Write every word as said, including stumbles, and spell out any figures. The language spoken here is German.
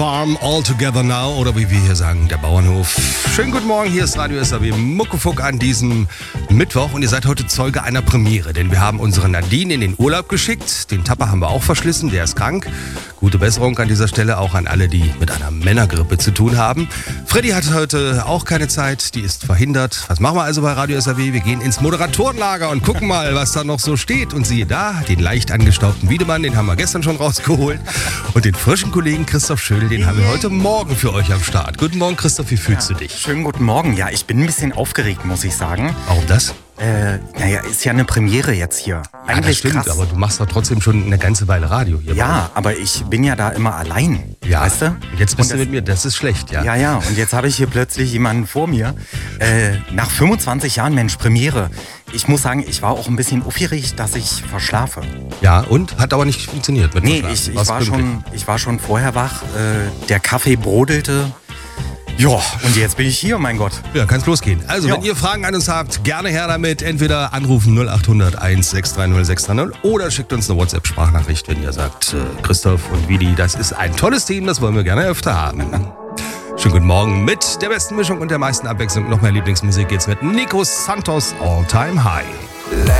Farm All Together Now oder wie wir hier sagen, der Bauernhof. Schönen guten Morgen, hier ist Radio S A W Muckefuck an diesem Mittwoch und ihr seid heute Zeuge einer Premiere, denn wir haben unsere Nadine in den Urlaub geschickt, den Tapper haben wir auch verschlissen, der ist krank. Gute Besserung an dieser Stelle auch an alle, die mit einer Männergrippe zu tun haben. Freddy hat heute auch keine Zeit, die ist verhindert. Was machen wir also bei Radio S A W? Wir gehen ins Moderatorenlager und gucken mal, was da noch so steht. Und siehe da, den leicht angestaubten Wiedemann, den haben wir gestern schon rausgeholt. Und den frischen Kollegen Christoph Schödel, den haben wir heute Morgen für euch am Start. Guten Morgen, Christoph, wie fühlst ja, du dich? Schönen guten Morgen. Ja, ich bin ein bisschen aufgeregt, muss ich sagen. Warum das? Äh, naja, ist ja eine Premiere jetzt hier. Ja, eigentlich das stimmt, krass. Aber du machst doch trotzdem schon eine ganze Weile Radio hier. Ja, aber ich bin ja da immer allein, ja, weißt du? Und jetzt bist und du das, mit mir, das ist schlecht, ja. Ja, ja, und jetzt habe ich hier plötzlich jemanden vor mir. Äh, nach fünfundzwanzig Jahren, Mensch, Premiere. Ich muss sagen, ich war auch ein bisschen aufgeregt, dass ich verschlafe. Ja, und? Hat aber nicht funktioniert mit Nee, ich, ich, war schon, ich war schon vorher wach. Äh, der Kaffee brodelte. Ja, und jetzt bin ich hier, mein Gott. Ja, kann's losgehen. Also, jo. Wenn ihr Fragen an uns habt, gerne her damit. Entweder anrufen null acht hundert eins sechs drei null sechs drei null oder schickt uns eine WhatsApp-Sprachnachricht, wenn ihr sagt, äh, Christoph und Vidi, das ist ein tolles Team, das wollen wir gerne öfter haben. Schönen guten Morgen mit der besten Mischung und der meisten Abwechslung. Noch mehr Lieblingsmusik geht's mit Nico Santos All Time High.